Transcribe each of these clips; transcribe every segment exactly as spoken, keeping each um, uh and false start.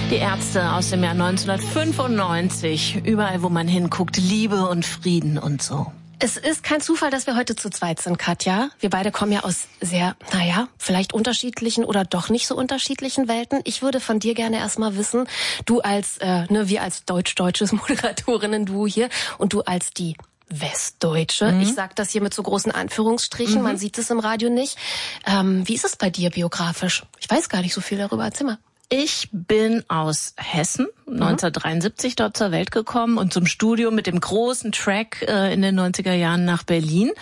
Die Ärzte aus dem Jahr neunzehnhundertfünfundneunzig. Überall, wo man hinguckt, Liebe und Frieden und so. Es ist kein Zufall, dass wir heute zu zweit sind, Katja. Wir beide kommen ja aus sehr, naja, vielleicht unterschiedlichen oder doch nicht so unterschiedlichen Welten. Ich würde von dir gerne erstmal wissen, du als, äh, ne, wir als deutsch-deutsches Moderatorinnen, du hier und du als die Westdeutsche. Mhm. Ich sage das hier mit so großen Anführungsstrichen, mhm. man sieht es im Radio nicht. Ähm, wie ist es bei dir biografisch? Ich weiß gar nicht so viel darüber, erzähl mal. Ich bin aus Hessen, neunzehnhundertdreiundsiebzig dort zur Welt gekommen und zum Studium mit dem großen Track äh, in den neunziger Jahren nach Berlin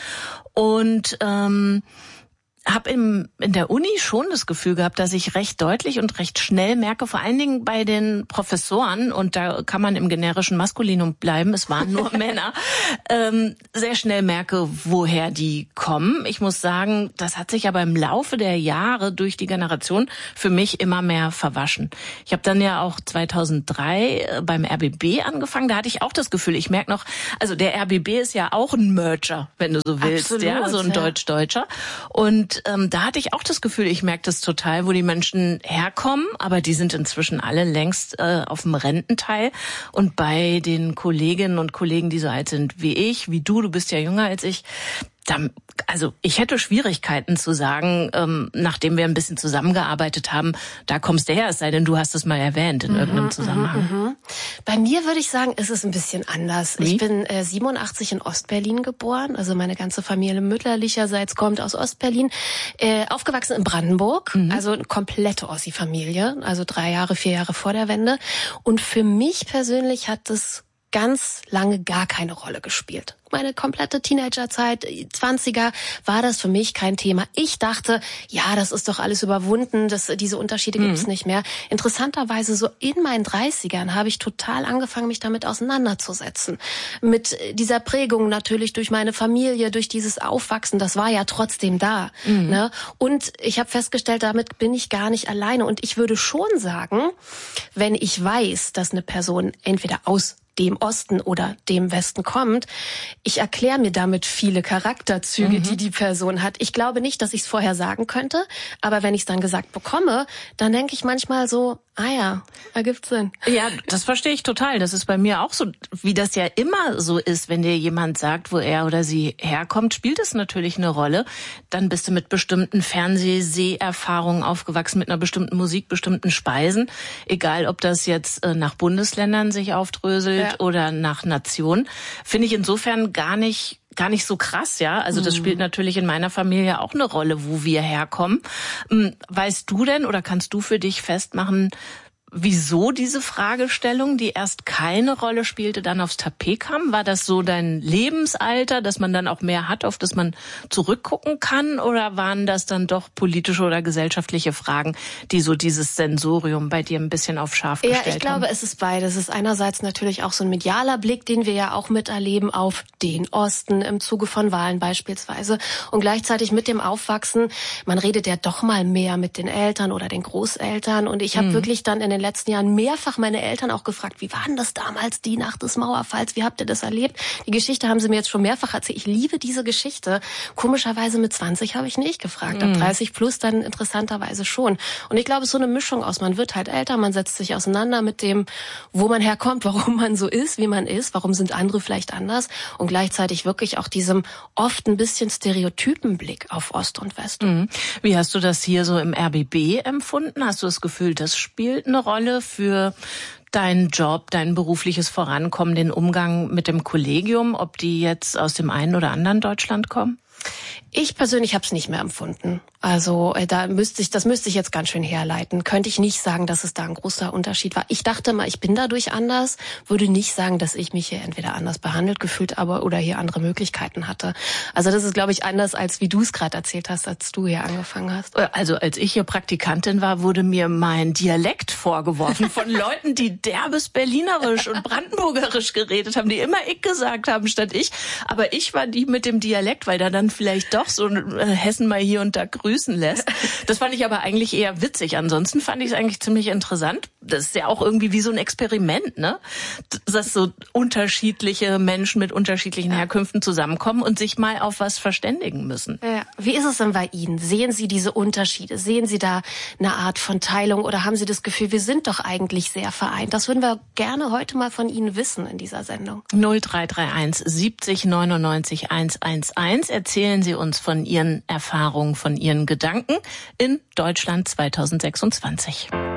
und ähm, habe in der Uni schon das Gefühl gehabt, dass ich recht deutlich und recht schnell merke, vor allen Dingen bei den Professoren, und da kann man im generischen Maskulinum bleiben, es waren nur Männer, ähm, sehr schnell merke, woher die kommen. Ich muss sagen, das hat sich aber im Laufe der Jahre durch die Generation für mich immer mehr verwaschen. Ich habe dann ja auch zweitausenddrei beim R B B angefangen, da hatte ich auch das Gefühl, ich merke noch, also der R B B ist ja auch ein Merger, wenn du so willst, Absolut, ja, so ein ja. Deutsch-Deutscher. Und ähm, da hatte ich auch das Gefühl, ich merke das total, wo die Menschen herkommen, aber die sind inzwischen alle längst äh, auf dem Rententeil. Und bei den Kolleginnen und Kollegen, die so alt sind wie ich, wie du, du bist ja jünger als ich, da, also ich hätte Schwierigkeiten zu sagen, ähm, nachdem wir ein bisschen zusammengearbeitet haben, da kommst du her, es sei denn, du hast es mal erwähnt in mhm, irgendeinem Zusammenhang. Mhm. Bei mir würde ich sagen, ist es ein bisschen anders. Wie? Ich bin äh, siebenundachtzig in Ostberlin geboren, also meine ganze Familie mütterlicherseits kommt aus Ostberlin, äh, aufgewachsen in Brandenburg, mhm. also eine komplette Ossi-Familie, also drei Jahre, vier Jahre vor der Wende. Und für mich persönlich hat das ganz lange gar keine Rolle gespielt. Meine komplette Teenagerzeit, zwanziger, war das für mich kein Thema. Ich dachte, ja, das ist doch alles überwunden, das, diese Unterschiede gibt es mhm. nicht mehr. Interessanterweise so in meinen dreißigern habe ich total angefangen, mich damit auseinanderzusetzen. Mit dieser Prägung natürlich durch meine Familie, durch dieses Aufwachsen, das war ja trotzdem da. Mhm. Ne? Und ich habe festgestellt, damit bin ich gar nicht alleine. Und ich würde schon sagen, wenn ich weiß, dass eine Person entweder aus dem Osten oder dem Westen kommt, ich erkläre mir damit viele Charakterzüge, mhm. die die Person hat. Ich glaube nicht, dass ich es vorher sagen könnte, aber wenn ich es dann gesagt bekomme, dann denke ich manchmal so, ah ja, ergibt Sinn. Ja, das verstehe ich total. Das ist bei mir auch so, wie das ja immer so ist, wenn dir jemand sagt, wo er oder sie herkommt, spielt es natürlich eine Rolle. Dann bist du mit bestimmten Fernseh-Seherfahrungen aufgewachsen, mit einer bestimmten Musik, bestimmten Speisen. Egal, ob das jetzt nach Bundesländern sich aufdröselt, ja. oder nach Nation, finde ich insofern gar nicht gar nicht so krass, ja. Also das spielt natürlich in meiner Familie auch eine Rolle, wo wir herkommen. Weißt du denn oder kannst du für dich festmachen, wieso diese Fragestellung, die erst keine Rolle spielte, dann aufs Tapet kam? War das so dein Lebensalter, dass man dann auch mehr hat, auf das man zurückgucken kann? Oder waren das dann doch politische oder gesellschaftliche Fragen, die so dieses Sensorium bei dir ein bisschen auf scharf gestellt haben? Ja, ich glaube, haben? es ist beides. Es ist einerseits natürlich auch so ein medialer Blick, den wir ja auch miterleben auf den Osten im Zuge von Wahlen beispielsweise. Und gleichzeitig mit dem Aufwachsen, man redet ja doch mal mehr mit den Eltern oder den Großeltern. Und ich habe mhm. wirklich dann in den letzten Jahren mehrfach meine Eltern auch gefragt, wie war denn das damals, die Nacht des Mauerfalls, wie habt ihr das erlebt? Die Geschichte haben sie mir jetzt schon mehrfach erzählt. Ich liebe diese Geschichte. Komischerweise mit zwanzig habe ich nicht gefragt, ab dreißig plus dann interessanterweise schon. Und ich glaube, es ist so eine Mischung aus, man wird halt älter, man setzt sich auseinander mit dem, wo man herkommt, warum man so ist, wie man ist, warum sind andere vielleicht anders und gleichzeitig wirklich auch diesem oft ein bisschen stereotypen Blick auf Ost und West. Wie hast du das hier so im R B B empfunden? Hast du das Gefühl, das spielt eine Rolle für deinen Job, dein berufliches Vorankommen, den Umgang mit dem Kollegium, ob die jetzt aus dem einen oder anderen Deutschland kommen? Ich persönlich habe es nicht mehr empfunden. Also äh, da müsste ich, das müsste ich jetzt ganz schön herleiten. Könnte ich nicht sagen, dass es da ein großer Unterschied war. Ich dachte mal, ich bin dadurch anders, würde nicht sagen, dass ich mich hier entweder anders behandelt gefühlt, aber oder hier andere Möglichkeiten hatte. Also das ist, glaube ich, anders, als wie du es gerade erzählt hast, als du hier angefangen hast. Also als ich hier Praktikantin war, wurde mir mein Dialekt vorgeworfen von Leuten, die derbes Berlinerisch und Brandenburgerisch geredet haben, die immer ich gesagt haben statt ich. Aber ich war die mit dem Dialekt, weil da dann vielleicht doch so Hessen mal hier und da grüßen lässt. Das fand ich aber eigentlich eher witzig. Ansonsten fand ich es eigentlich ziemlich interessant. das ist ja auch irgendwie wie so ein Experiment, ne? Dass so unterschiedliche Menschen mit unterschiedlichen Herkünften zusammenkommen und sich mal auf was verständigen müssen. Ja. Wie ist es denn bei Ihnen? Sehen Sie diese Unterschiede? Sehen Sie da eine Art von Teilung oder haben Sie das Gefühl, wir sind doch eigentlich sehr vereint? Das würden wir gerne heute mal von Ihnen wissen in dieser Sendung. null drei drei eins siebzig neunundneunzig hundertelf. Erzählen Sie uns von Ihren Erfahrungen, von Ihren Gedanken in Deutschland zweitausendsechsundzwanzig.